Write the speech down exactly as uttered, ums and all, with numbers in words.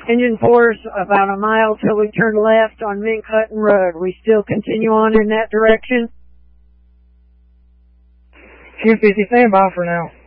Engine four's about a mile till we turn left on Mink Hutton Road. We still continue on in that direction? two fifty, stand by for now.